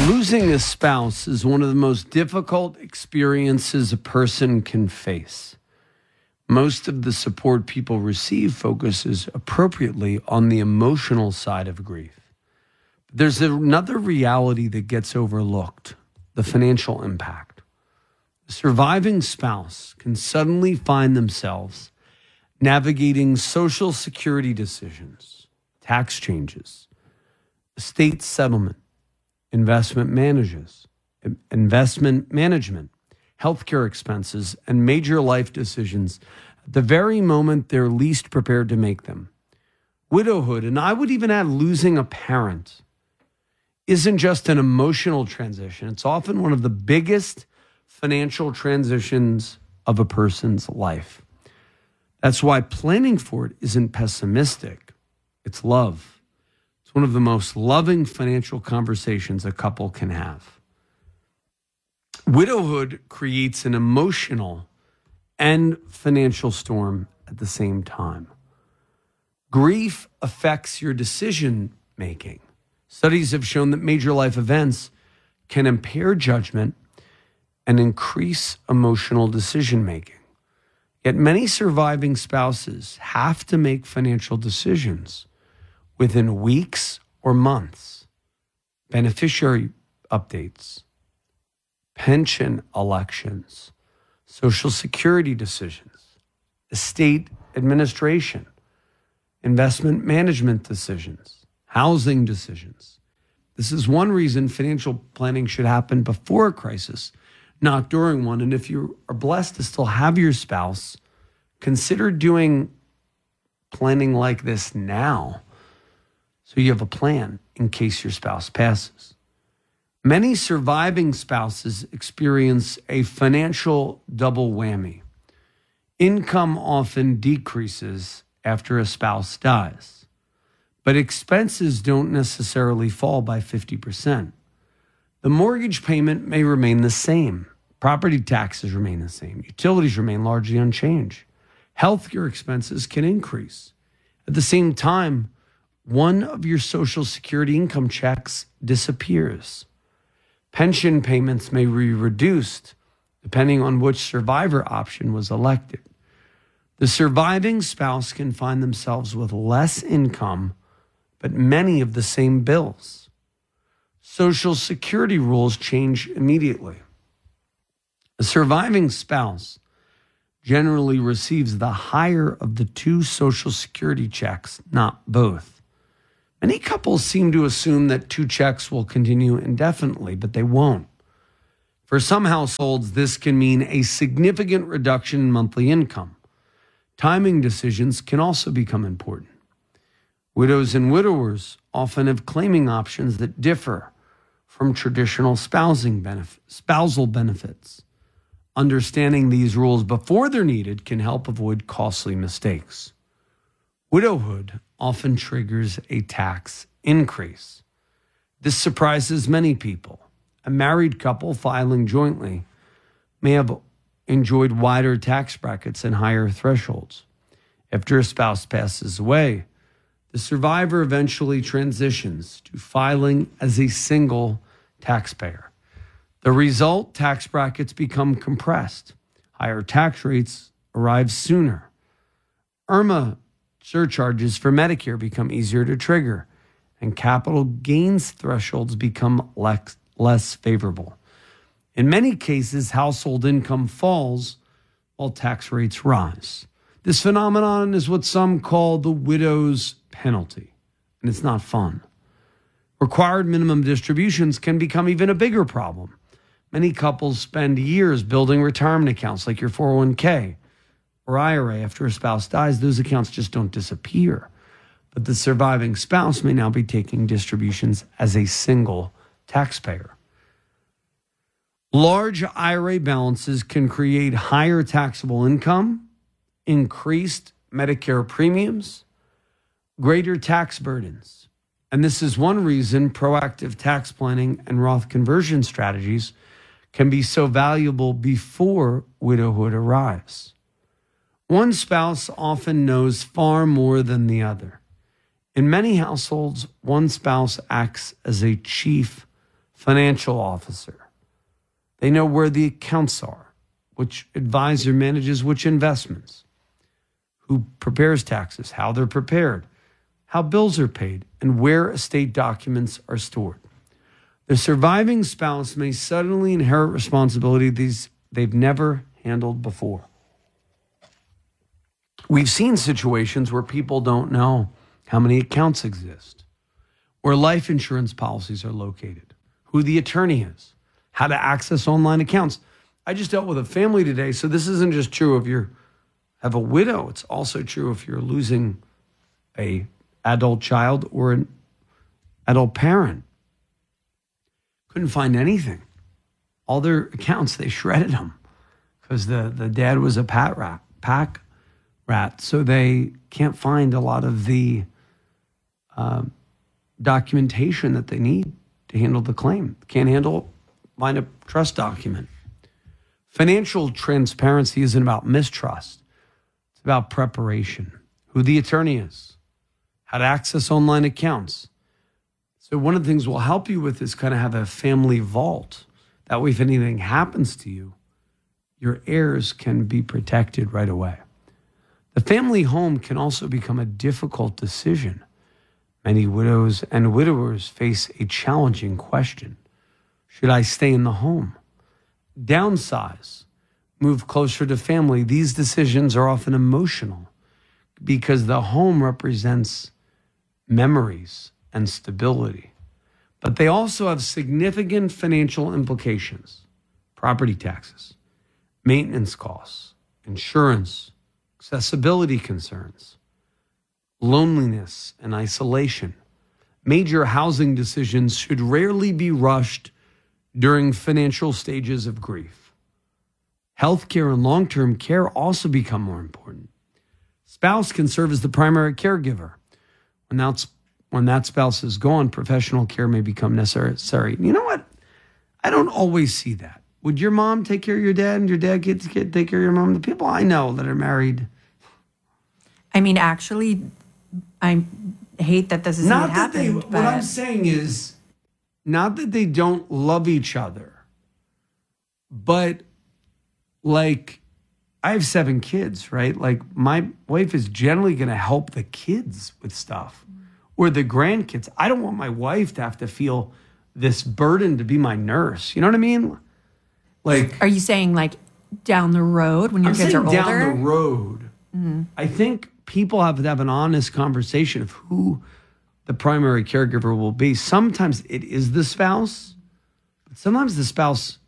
Losing a spouse is one of the most difficult experiences a person can face. Most of the support people receive focuses appropriately on the emotional side of grief. But there's another reality that gets overlooked: the financial impact. The surviving spouse can suddenly find themselves navigating Social Security decisions, tax changes, estate settlement, investment management, healthcare expenses, and major life decisions at the very moment they're least prepared to make them. Widowhood, and I would even add losing a parent, isn't just an emotional transition. It's often one of the biggest financial transitions of a person's life. That's why planning for it isn't pessimistic. It's love. It's one of the most loving financial conversations a couple can have. Widowhood creates an emotional and financial storm at the same time. Grief affects your decision making. Studies have shown that major life events can impair judgment and increase emotional decision making. Yet many surviving spouses have to make financial decisions within weeks or months. Beneficiary updates, pension elections, Social Security decisions, estate administration, investment management decisions, housing decisions. This is one reason financial planning should happen before a crisis, not during one. And if you are blessed to still have your spouse, consider doing planning like this now so you have a plan in case your spouse passes. Many surviving spouses experience a financial double whammy. Income often decreases after a spouse dies, but expenses don't necessarily fall by 50%. The mortgage payment may remain the same. Property taxes remain the same. Utilities remain largely unchanged. Healthcare expenses can increase. At the same time, one of your Social Security income checks disappears. Pension payments may be reduced depending on which survivor option was elected. The surviving spouse can find themselves with less income, but many of the same bills. Social Security rules change immediately. A surviving spouse generally receives the higher of the two Social Security checks, not both. Many couples seem to assume that two checks will continue indefinitely, but they won't. For some households, this can mean a significant reduction in monthly income. Timing decisions can also become important. Widows and widowers often have claiming options that differ from traditional spousal benefits. Understanding these rules before they're needed can help avoid costly mistakes. Widowhood often triggers a tax increase. This surprises many people. A married couple filing jointly may have enjoyed wider tax brackets and higher thresholds. After a spouse passes away, the survivor eventually transitions to filing as a single taxpayer. The result, tax brackets become compressed. Higher tax rates arrive sooner. IRMA surcharges for Medicare become easier to trigger, and capital gains thresholds become less favorable. In many cases, household income falls while tax rates rise. This phenomenon is what some call the widow's penalty, and it's not fun. Required minimum distributions can become even a bigger problem. Many couples spend years building retirement accounts like your 401k or IRA. After a spouse dies, those accounts just don't disappear. But the surviving spouse may now be taking distributions as a single taxpayer. Large IRA balances can create higher taxable income, increased Medicare premiums, greater tax burdens. And this is one reason proactive tax planning and Roth conversion strategies can be so valuable before widowhood arrives. One spouse often knows far more than the other. In many households, one spouse acts as a chief financial officer. They know where the accounts are, which advisor manages which investments, who prepares taxes, how they're prepared, how bills are paid, and where estate documents are stored. The surviving spouse may suddenly inherit responsibilities they've never handled before. We've seen situations where people don't know how many accounts exist, where life insurance policies are located, who the attorney is, how to access online accounts. I just dealt with a family today, so this isn't just true if you have a widow. It's also true if you're losing a adult child or an adult parent. Couldn't find anything. All their accounts, they shredded them because the dad was a pack rat, so they can't find a lot of the documentation that they need to handle the claim. Can't find a trust document. Financial transparency isn't about mistrust. It's about preparation, who the attorney is, how to access online accounts. So one of the things we'll help you with is kind of have a family vault. That way, if anything happens to you, your heirs can be protected right away. The family home can also become a difficult decision. Many widows and widowers face a challenging question. Should I stay in the home? Downsize, move closer to family. These decisions are often emotional because the home represents memories and stability. But they also have significant financial implications: property taxes, maintenance costs, insurance, accessibility concerns, loneliness and isolation. Major housing decisions should rarely be rushed during financial stages of grief. Healthcare and long-term care also become more important. Spouse can serve as the primary caregiver. When that spouse is gone, professional care may become necessary. You know what? I don't always see that. Would your mom take care of your dad and your dad take care of your mom? The people I know that are married. I mean, actually, I hate that this is what happened. What I'm saying is not that they don't love each other, but like I have 7 kids, right? Like my wife is generally going to help the kids with stuff or the grandkids. I don't want my wife to have to feel this burden to be my nurse. You know what I mean? Like, are you saying like down the road when your kids are older? Down the road. Mm-hmm. I think people have to have an honest conversation of who the primary caregiver will be. Sometimes it is the spouse, but sometimes the spouse